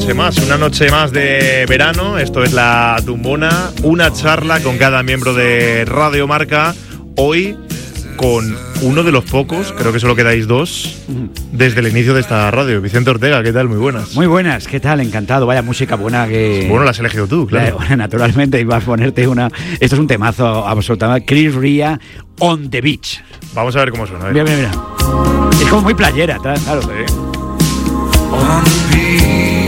noche más de verano. Esto es La Tumbona, una charla con cada miembro de Radio Marca. Hoy con uno de los pocos, creo que solo quedáis dos, desde el inicio de esta radio. Vicente Ortega, ¿qué tal? Muy buenas. Muy buenas, ¿qué tal? Encantado, vaya música buena que... Bueno, la has elegido tú, claro. Bueno, naturalmente ibas a ponerte una... Esto es un temazo absolutamente. Chris Rea, On the Beach. Vamos a ver cómo suena. Mira. Es como muy playera, claro. Sí. On the beach.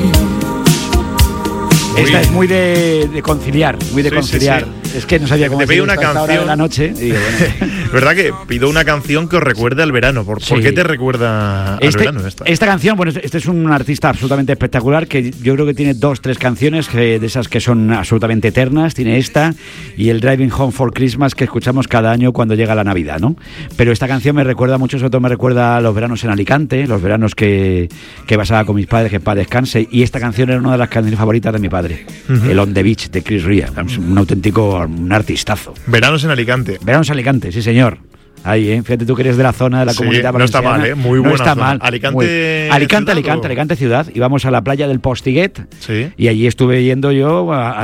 Esta es muy de conciliar, muy de conciliar. Sí. Es que no sabía cómo te pido una canción canción de la noche. Y digo, bueno. ¿Verdad que pido una canción que os recuerde al verano? ¿Por qué te recuerda al verano esta canción? Bueno, este es un artista absolutamente espectacular que yo creo que tiene 2-3 canciones de esas que son absolutamente eternas. Tiene esta y el Driving Home for Christmas que escuchamos cada año cuando llega la Navidad, ¿no? Pero esta canción me recuerda mucho, sobre todo me recuerda a los veranos en Alicante, los veranos que pasaba con mis padres, que para descanse. Y esta canción era una de las canciones favoritas de mi padre, el On the Beach de Chris Rea, un auténtico, un artistazo. Veranos en Alicante. Veranos en Alicante, sí señor. Ahí, fíjate tú que eres de la zona de la comunidad valenciana. No está mal, muy buena. No está zona. mal. Alicante ciudad. Íbamos a la playa del Postiguet, sí. Y allí estuve yendo yo a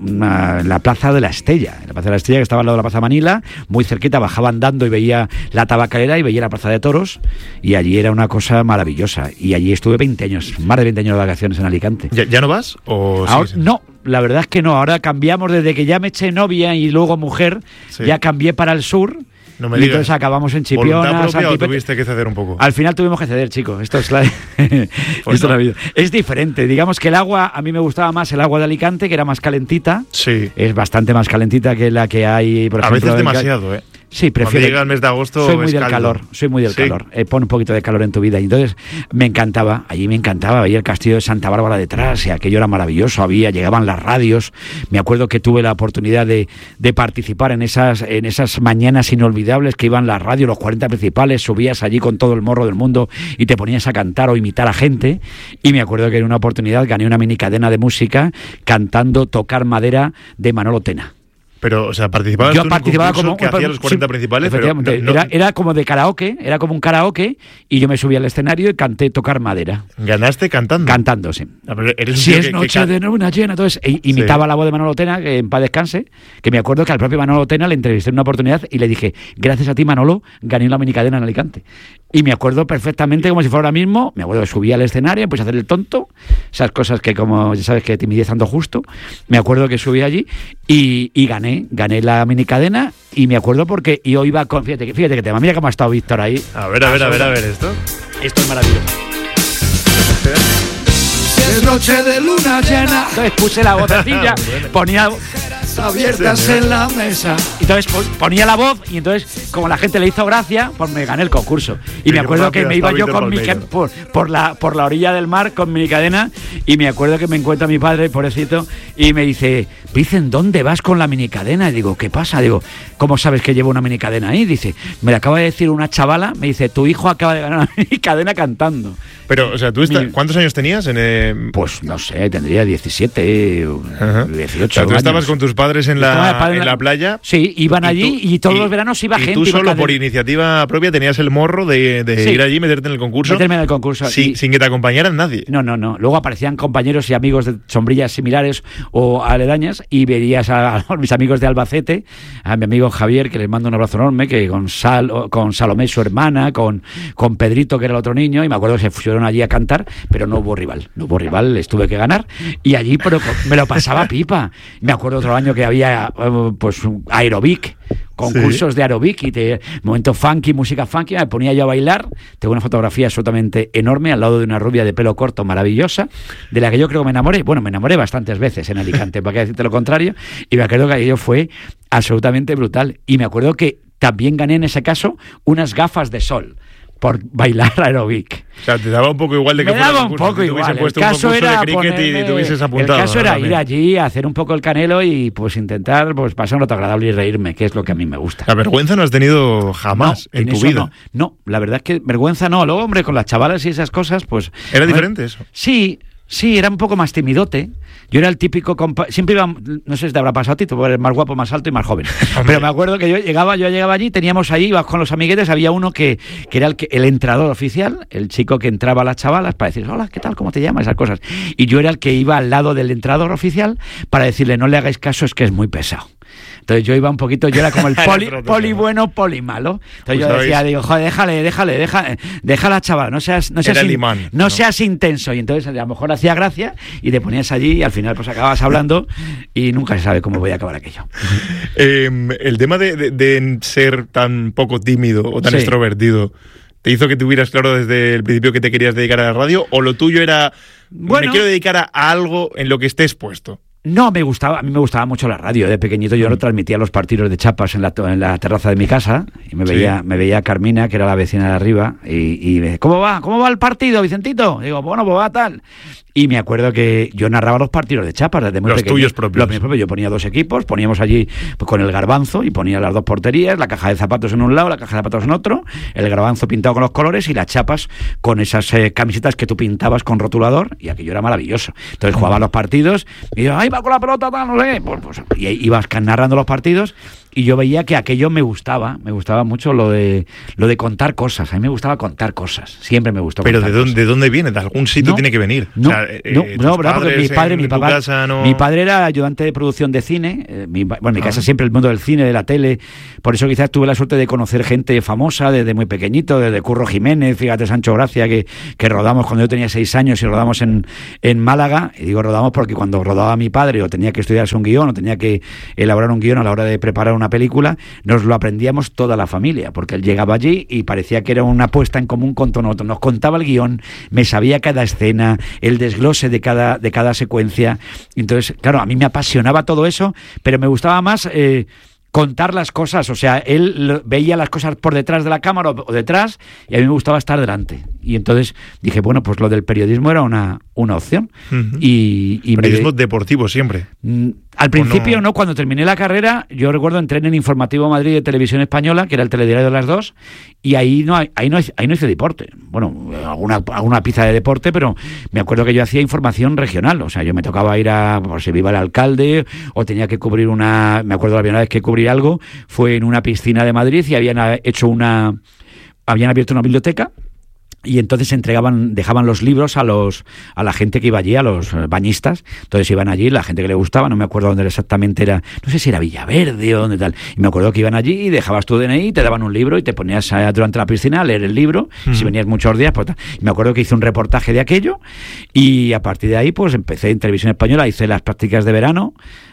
la Plaza de la Estella. La Plaza de la Estella, que estaba al lado de la Plaza Manila, muy cerquita, bajaba andando y veía la tabacalera y veía la Plaza de Toros, y allí era una cosa maravillosa. Y allí estuve 20 años, más de 20 años de vacaciones en Alicante. ¿Ya no vas? ¿O ahora, no, la verdad es que no. Ahora cambiamos, desde que ya me eché novia y luego mujer, sí. Ya cambié para el sur. No me y digas. entonces acabamos en Chipiona. ¿Voluntad propia o tuviste que ceder un poco? Al final tuvimos que ceder, chicos. Esto es la vida. Es diferente. Digamos que el agua, a mí me gustaba más el agua de Alicante, que era más calentita. Sí. Es bastante más calentita que la que hay, por ejemplo. A veces demasiado, Sí, prefiero. Cuando llega el mes de agosto. Soy muy del calor. Pon un poquito de calor en tu vida. Y entonces me encantaba. Allí me encantaba. Veía el castillo de Santa Bárbara detrás y aquello era maravilloso. Llegaban las radios. Me acuerdo que tuve la oportunidad de participar en esas mañanas inolvidables que iban las radios, los 40 principales. Subías allí con todo el morro del mundo y te ponías a cantar o imitar a gente. Y me acuerdo que en una oportunidad gané una minicadena de música cantando Tocar Madera de Manolo Tena. Pero, o sea, participabas yo tú participaba en un concurso como que hacía los 40 principales, efectivamente, pero era como de karaoke, era como un karaoke, y yo me subí al escenario y canté Tocar Madera. ¿Ganaste cantando? Cantando, sí. Si es noche de luna llena, entonces imitaba la voz de Manolo Tena, que en paz descanse, que me acuerdo que al propio Manolo Tena le entrevisté en una oportunidad y le dije, gracias a ti, Manolo, gané la minicadena en Alicante. Y me acuerdo perfectamente, como si fuera ahora mismo, me acuerdo que subí al escenario, empecé a hacer el tonto, esas cosas que, como ya sabes, que timidez ando justo. Me acuerdo que subí allí y gané la minicadena, y me acuerdo porque yo iba con... Fíjate que tema, mira cómo ha estado Víctor ahí. A ver esto. Esto es maravilloso. Es noche de luna llena. Entonces puse la vocecilla, ponía abiertas en la mesa. Entonces ponía la voz y entonces, como la gente le hizo gracia, pues me gané el concurso. Y me acuerdo que me iba yo con por la orilla del mar con mi minicadena, y me acuerdo que me encuentra mi padre, pobrecito, y me dice, Vicen, ¿dónde vas con la minicadena? Y digo, ¿qué pasa? Digo, ¿cómo sabes que llevo una minicadena ahí? Dice, me la acaba de decir una chavala, me dice, tu hijo acaba de ganar una minicadena cantando. Pero, o sea, ¿cuántos años tenías? Pues no sé, tendría 17, 18. O sea, tú estabas con tus padres en la playa. Sí, iban allí y todos los veranos iba gente. Y tú solo por iniciativa propia tenías el morro de ir allí, meterte en el concurso. Meterme en el concurso. Sin que te acompañaran nadie. No. Luego aparecían compañeros y amigos de sombrillas similares o aledañas, y verías a mis amigos de Albacete, a mi amigo Javier, que les mando un abrazo enorme, que con Salomé, su hermana, con Pedrito, que era el otro niño, y me acuerdo que se fueron allí a cantar, pero no hubo rival, les tuve que ganar, y allí pero me lo pasaba pipa. Me acuerdo otro año que había pues aerobic, concursos de aerobic y de momento funky, música funky, me ponía yo a bailar. Tengo una fotografía absolutamente enorme al lado de una rubia de pelo corto maravillosa, de la que yo creo que me enamoré. Bueno, me enamoré bastantes veces en Alicante, para qué decirte lo contrario, y me acuerdo que aquello fue absolutamente brutal. Y me acuerdo que también gané en ese caso unas gafas de sol por bailar aerobic. O sea, te daba un poco igual de que me fuera daba un poco igual. El caso era de cricket y te hubieses apuntado. El caso era ir allí a hacer un poco el canelo y pues intentar pues pasar un rato agradable y reírme, que es lo que a mí me gusta. La vergüenza no has tenido jamás en tu vida. No, la verdad es que vergüenza no. Luego, hombre, con las chavalas y esas cosas, pues... ¿Era diferente eso? Sí. Sí, era un poco más timidote. Yo era el típico siempre iba, no sé si te habrá pasado a ti, tú eres más guapo, más alto y más joven. Pero me acuerdo que yo llegaba allí, teníamos allí, ibas con los amiguetes, había uno que era el entrenador oficial, el chico que entraba a las chavalas para decir, hola, ¿qué tal? ¿Cómo te llamas? Esas cosas. Y yo era el que iba al lado del entrenador oficial para decirle, no le hagáis caso, es que es muy pesado. Entonces yo iba un poquito, yo era como el poli bueno, poli malo. Entonces yo decía, digo, joder, déjala, chaval, no seas intenso. Y entonces a lo mejor hacía gracia y te ponías allí y al final pues acababas hablando y nunca se sabe cómo voy a acabar aquello. El tema de ser tan poco tímido o tan extrovertido, ¿te hizo que tuvieras claro desde el principio que te querías dedicar a la radio? ¿O lo tuyo era, me quiero dedicar a algo en lo que estés puesto? No, a mí me gustaba mucho la radio. De pequeñito yo lo transmitía los partidos de chapas en la terraza de mi casa y me veía Carmina, que era la vecina de arriba, y me decía, ¿cómo va el partido, Vicentito? Y digo, bueno, pues va tal. Y me acuerdo que yo narraba los partidos de chapas desde muy pequeño. Tuyos propios. Los propios. Yo ponía 2 equipos, poníamos allí pues, con el garbanzo y ponía las 2 porterías, la caja de zapatos en un lado, la caja de zapatos en otro, el garbanzo pintado con los colores y las chapas con esas camisetas que tú pintabas con rotulador, y aquello era maravilloso. Entonces jugaba los partidos y yo, ¡ay, va con la pelota! Tal, no sé. Pues, y ibas narrando los partidos. Y yo veía que aquello me gustaba mucho lo de contar cosas. A mí me gustaba contar cosas, siempre me gustó. Pero ¿de dónde viene? ¿De algún sitio tiene que venir? No, porque mi padre era ayudante de producción de cine. Mi casa siempre el mundo del cine, de la tele. Por eso quizás tuve la suerte de conocer gente famosa desde muy pequeñito, desde Curro Jiménez, fíjate, Sancho Gracia, que rodamos cuando yo tenía 6 años y rodamos en Málaga. Y digo rodamos porque cuando rodaba mi padre o tenía que estudiarse un guión o tenía que elaborar un guión a la hora de preparar una película, nos lo aprendíamos toda la familia, porque él llegaba allí y parecía que era una puesta en común con todo nosotros. Nos contaba el guión, me sabía cada escena, el desglose de cada secuencia. Entonces, claro, a mí me apasionaba todo eso, pero me gustaba más contar las cosas. O sea, él veía las cosas por detrás de la cámara o detrás, y a mí me gustaba estar delante. Y entonces dije, bueno, pues lo del periodismo era una opción. Uh-huh. Y periodismo deportivo siempre. Al principio no, cuando terminé la carrera, yo recuerdo entré en el Informativo Madrid de Televisión Española, que era el telediario de las 2, y ahí no hice deporte. Bueno, alguna pizza de deporte, pero me acuerdo que yo hacía información regional. O sea, yo me tocaba ir por si iba el alcalde, o tenía que cubrir me acuerdo la primera vez que cubrí algo, fue en una piscina de Madrid y habían abierto una biblioteca. Y entonces dejaban los libros a la gente que iba allí, a los bañistas. Entonces iban allí, la gente que le gustaba, no me acuerdo dónde exactamente era, no sé si era Villaverde o dónde tal. Y me acuerdo que iban allí y dejabas tu DNI, te daban un libro y te ponías durante la piscina a leer el libro. Si venías muchos días, pues tal. Y me acuerdo que hice un reportaje de aquello y a partir de ahí pues empecé en Televisión Española, hice las prácticas de verano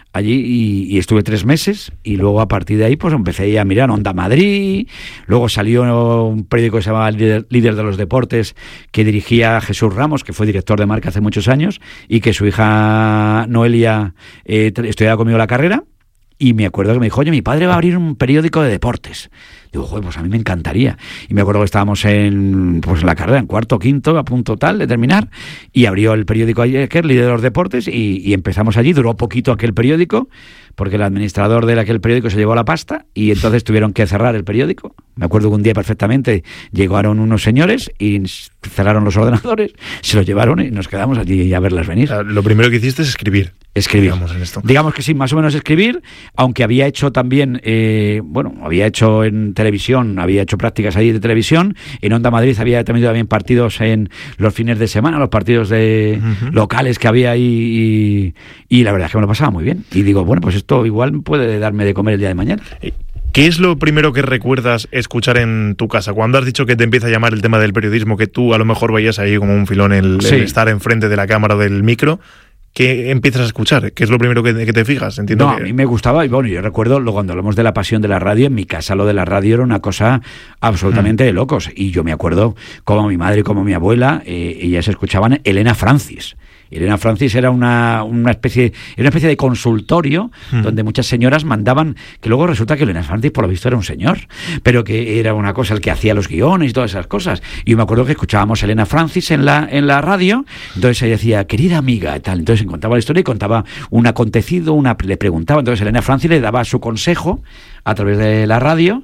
allí y estuve 3 meses, y luego a partir de ahí pues empecé a mirar Onda Madrid. Luego salió un periódico que se llamaba Líder de los Deportes, que dirigía Jesús Ramos, que fue director de Marca hace muchos años, y que su hija Noelia estudiaba conmigo la carrera. Y me acuerdo que me dijo, oye, mi padre va a abrir un periódico de deportes. Digo, joder, pues a mí me encantaría. Y me acuerdo que estábamos en la carrera, en 4º, 5º, a punto tal de terminar, y abrió el periódico ayer, que es Líder de los Deportes, y empezamos allí. Duró poquito aquel periódico, porque el administrador de aquel periódico se llevó la pasta, y entonces tuvieron que cerrar el periódico. Me acuerdo que un día perfectamente llegaron unos señores y cerraron los ordenadores, se los llevaron y nos quedamos allí a verlas venir. Lo primero que hiciste es escribir. Digamos que sí, más o menos escribir, aunque había hecho también, había hecho en televisión, había hecho prácticas allí de televisión. En Onda Madrid había tenido también partidos en los fines de semana, los partidos locales que había ahí, y la verdad es que me lo pasaba muy bien. Y digo, bueno, pues esto igual puede darme de comer el día de mañana. ¿Qué es lo primero que recuerdas escuchar en tu casa? Cuando has dicho que te empieza a llamar el tema del periodismo, que tú a lo mejor veías ahí como un filón el estar enfrente de la cámara o del micro, ¿qué empiezas a escuchar? ¿Qué es lo primero que te fijas? Entiendo a mí me gustaba, y bueno, yo recuerdo cuando hablamos de la pasión de la radio, en mi casa lo de la radio era una cosa absolutamente de locos, y yo me acuerdo como mi madre y como mi abuela, ellas escuchaban Elena Francis. Elena Francis era una especie de consultorio donde muchas señoras mandaban, que luego resulta que Elena Francis por lo visto era un señor, pero que era una cosa el que hacía los guiones y todas esas cosas. Y yo me acuerdo que escuchábamos a Elena Francis en la radio, entonces ella decía, querida amiga, tal, entonces contaba la historia y contaba un acontecido, le preguntaba, entonces Elena Francis le daba su consejo a través de la radio.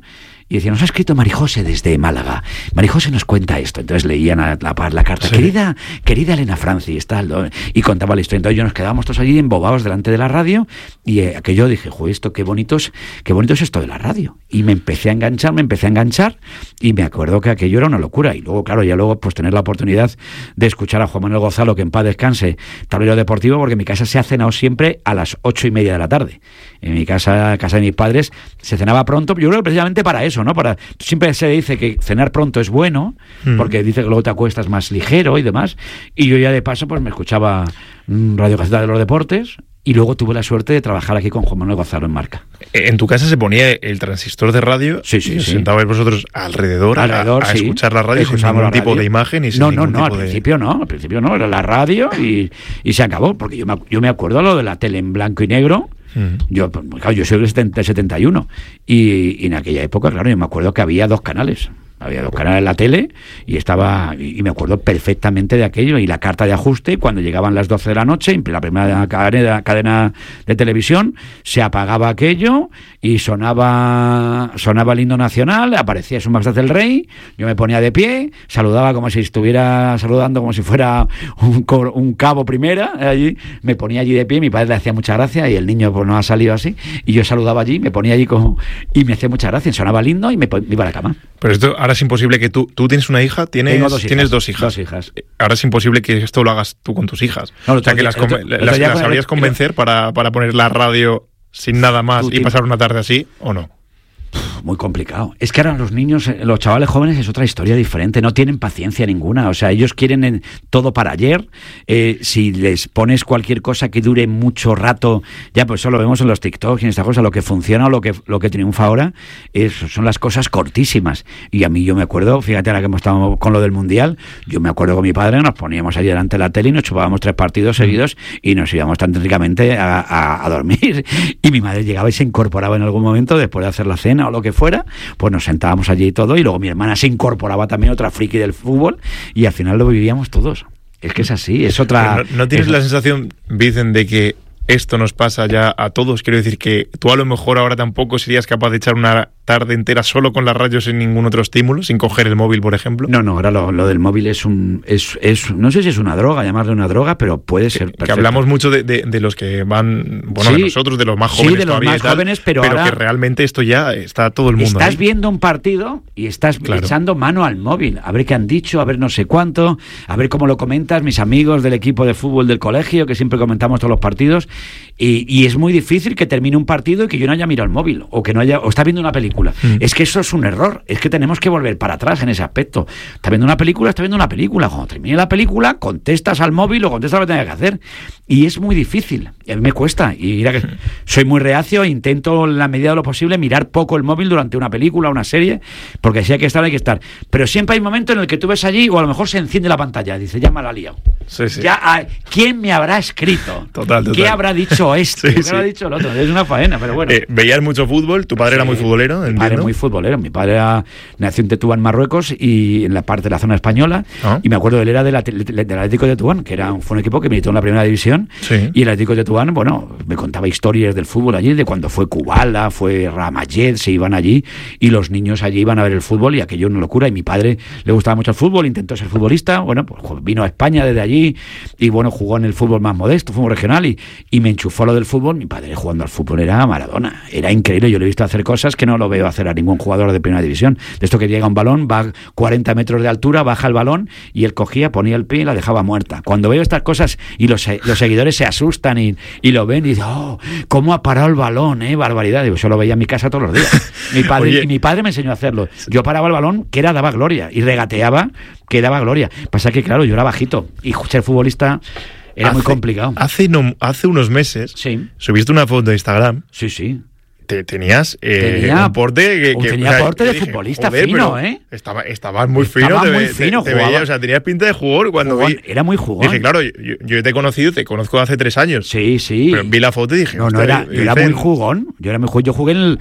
y decía, nos ha escrito Marijose desde Málaga. Marijose nos cuenta esto. Entonces leían la carta. Sí. Querida Elena Francis, tal, ¿no? Y contaba la historia. Entonces yo nos quedábamos todos allí embobados delante de la radio y aquello dije, esto qué bonito es esto de la radio. Y me empecé a enganchar y me acuerdo que aquello era una locura. Y luego, claro, pues tener la oportunidad de escuchar a Juan Manuel Gonzalo, que en paz descanse, Tablero Deportivo, porque en mi casa se ha cenado siempre a las 8:30 de la tarde. En mi casa de mis padres, se cenaba pronto, yo creo que precisamente para eso, ¿no? Siempre se dice que cenar pronto es bueno, porque dice que luego te acuestas más ligero y demás, y yo ya de paso pues me escuchaba Radio Gaceta de los Deportes, y luego tuve la suerte de trabajar aquí con Juan Manuel Gonzalo en Marca. ¿En tu casa se ponía el transistor de radio? Sí. ¿Y os sentabais vosotros alrededor a sí. escuchar la radio sin ningún tipo de imagen? Y sin No, ningún tipo al principio no, era la radio y se acabó, porque yo me acuerdo lo de la tele en blanco y negro. Yo soy del 71 y en aquella época, claro, yo me acuerdo que había dos canales. Había dos canales en la tele y me acuerdo perfectamente de aquello, y la carta de ajuste, cuando llegaban las 12 de la noche, en la primera cadena de televisión, se apagaba aquello y sonaba el himno nacional, aparecía Su Majestad el Rey, yo me ponía de pie, saludaba como si estuviera saludando, como si fuera un cabo primera, allí, me ponía allí de pie, mi padre le hacía mucha gracia y el niño pues no ha salido así, y yo saludaba allí, me ponía allí y me hacía mucha gracia, sonaba el himno y me iba a la cama. Pero esto ahora es imposible que tú tienes una hija, tienes dos hijas. Dos hijas. Ahora es imposible que esto lo hagas tú con tus hijas. No, o sea, que las sabrías convencer para poner la radio sin nada más y pasar una tarde así, ¿o no? Muy complicado. Es que ahora los niños, los chavales jóvenes, es otra historia diferente. No tienen paciencia ninguna. O sea, ellos quieren todo para ayer. Si les pones cualquier cosa que dure mucho rato, ya pues eso lo vemos en los TikToks y en esta cosa, lo que funciona o lo que triunfa ahora son las cosas cortísimas. Y a mí yo me acuerdo, fíjate ahora que hemos estado con lo del Mundial, yo me acuerdo con mi padre, nos poníamos allí delante de la tele y nos chupábamos 3 partidos seguidos y nos íbamos tan ricamente a dormir. Y mi madre llegaba y se incorporaba en algún momento después de hacer la cena o lo que fuera, pues nos sentábamos allí y todo, y luego mi hermana se incorporaba también, otra friki del fútbol, y al final lo vivíamos todos. Es que es así, es otra... ¿No tienes la sensación, Vicen, de que esto nos pasa ya a todos? Quiero decir que tú a lo mejor ahora tampoco serías capaz de echar una tarde entera solo con la radio sin ningún otro estímulo, sin coger el móvil, por ejemplo. No, ahora lo del móvil es no sé si es una droga, llamarle una droga, pero puede ser perfecto. Que hablamos mucho de los que van, bueno, sí, de nosotros, de los más jóvenes, sí, de los más jóvenes, pero ahora que realmente esto ya está todo el mundo estás ahí. Viendo un partido y estás echando mano al móvil, a ver qué han dicho, a ver no sé cuánto, a ver cómo lo comentas, mis amigos del equipo de fútbol del colegio, que siempre comentamos todos los partidos, y es muy difícil que termine un partido y que yo no haya mirado el móvil, o que no haya, o está viendo una película. Es que eso es un error, es que tenemos que volver para atrás en ese aspecto. Está viendo una película. Cuando termine la película, contestas al móvil o contestas lo que tengas que hacer. Y es muy difícil, y a mí me cuesta. Y mira que soy muy reacio, intento en la medida de lo posible mirar poco el móvil durante una película, una serie, porque si hay que estar, hay que estar. Pero siempre hay un momento en el que tú ves allí, o a lo mejor se enciende la pantalla, dice, ya me la ha liado. Sí. ¿Quién me habrá escrito? Total. ¿Qué habrá dicho este? ¿Qué habrá dicho el otro? Es una faena, pero bueno. ¿Veías mucho fútbol? ¿Tu padre era muy futbolero? Mi padre muy futbolero. Mi padre nació en Tetuán, Marruecos, y en la parte de la zona española. Y me acuerdo, él era del Atlético de Tetuán, que fue un equipo que militó en la primera división. Sí. Y el Atlético de Tetuán, bueno, me contaba historias del fútbol allí, de cuando fue Kubala, fue Ramayed, se iban allí, y los niños allí iban a ver el fútbol, y aquello una locura. Y mi padre le gustaba mucho el fútbol, intentó ser futbolista, bueno, pues vino a España desde allí, y bueno, jugó en el fútbol más modesto, fútbol regional, y me enchufó lo del fútbol. Mi padre jugando al fútbol era Maradona, era increíble. Yo le he visto hacer cosas que no lo veo hacer a ningún jugador de primera división. De esto que llega un balón, va 40 metros de altura, baja el balón, y él cogía, ponía el pie y la dejaba muerta. Cuando veo estas cosas y los seguidores se asustan y lo ven y dicen, oh, ¿cómo ha parado el balón? Barbaridad. Digo, yo lo veía en mi casa todos los días. Mi padre me enseñó a hacerlo. Yo paraba el balón, que daba gloria, y regateaba, que daba gloria. Pasa que, claro, yo era bajito, y ser futbolista era muy complicado. Hace unos meses subiste una foto de Instagram. Sí. Tenías un porte tenía porte de futbolista, joder, fino, Estabas muy fino. Estaba muy fino, te veía, o sea, tenías pinta de jugador cuando vi. Era muy jugón. Dije, claro, yo te he conocido, te conozco hace 3 años. Sí. Pero vi la foto y dije, yo era muy jugón. Yo jugué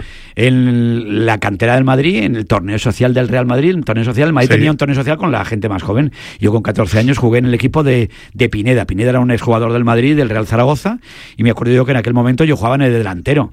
en la cantera del Madrid, en el torneo social del Real Madrid. El Madrid tenía un torneo social con la gente más joven. Yo con 14 años jugué en el equipo de Pineda. Pineda era un exjugador del Madrid, del Real Zaragoza, y me acuerdo yo que en aquel momento yo jugaba en el delantero.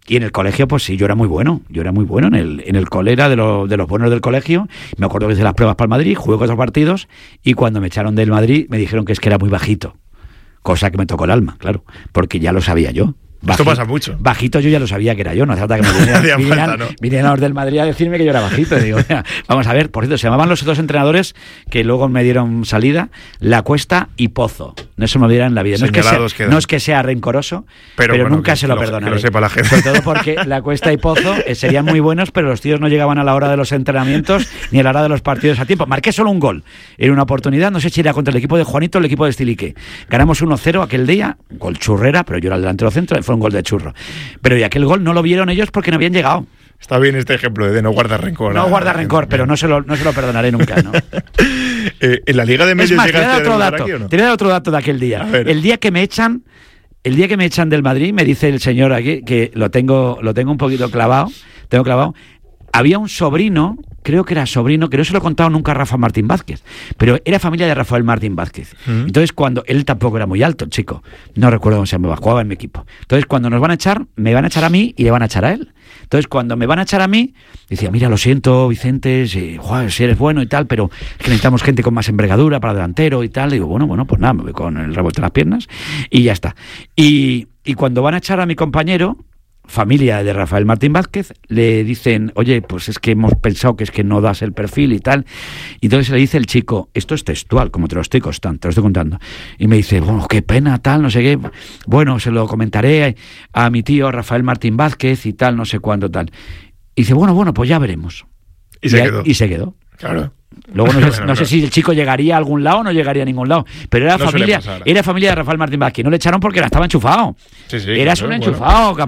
Y en el colegio, pues sí, yo era muy bueno. En el cole era de los buenos del colegio. Me acuerdo que hice las pruebas para el Madrid, jugué 4 partidos y cuando me echaron del Madrid me dijeron que es que era muy bajito. Cosa que me tocó el alma, claro, porque ya lo sabía yo. Esto pasa mucho. Bajito yo ya lo sabía que era yo, no hace falta que me vinieran los del Madrid a decirme que yo era bajito. Y digo, mira, vamos a ver, por cierto, se llamaban los 2 entrenadores que luego me dieron salida, La Cuesta y Pozo. No se me olvidará en la vida. No es que sea rencoroso, pero bueno, nunca se lo perdonaré. Que lo sepa la gente. Sobre todo porque La Cuesta y Pozo serían muy buenos, pero los tíos no llegaban a la hora de los entrenamientos ni a la hora de los partidos a tiempo. Marqué solo un gol en una oportunidad, no sé si era contra el equipo de Juanito o el equipo de Estilique. Ganamos 1-0 aquel día, gol churrera, pero yo era el delantero centro, fue un gol de churro. Pero y aquel gol no lo vieron ellos porque no habían llegado. Está bien este ejemplo de no guardar rencor. No guardar rencor, pero no se lo perdonaré nunca, ¿no? En la Liga de Medios llegaste a debutar aquí, ¿o no? Te voy a dar otro dato de aquel día. El día que me echan del Madrid, me dice el señor aquí, que lo tengo un poquito clavado, había un sobrino, creo que era sobrino, que no se lo he contado nunca a Rafa Martín Vázquez, pero era familia de Rafael Martín Vázquez. Entonces, cuando él tampoco era muy alto, el chico, no recuerdo cómo se llamaba, jugaba en mi equipo. Entonces, cuando nos van a echar, me van a echar a mí y le van a echar a él. Entonces, cuando me van a echar a mí, decía, mira, lo siento, Vicente, si eres bueno y tal, pero es que necesitamos gente con más envergadura para delantero y tal. Digo, bueno, pues nada, me voy con el rabo entre las piernas y ya está. Y cuando van a echar a mi compañero, familia de Rafael Martín Vázquez, le dicen, oye, pues es que hemos pensado que es que no das el perfil y tal. Y entonces le dice el chico, esto es textual, como te lo estoy contando. Y me dice, bueno, qué pena, tal, no sé qué. Bueno, se lo comentaré a mi tío Rafael Martín Vázquez y tal, no sé cuándo, tal. Y dice, bueno, pues ya veremos. Y se quedó. Claro. Luego no sé si el chico llegaría a algún lado o no llegaría a ningún lado, pero era familia de Rafael Martín Vázquez. No le echaron porque estaba enchufado. Sí, Eras un enchufado,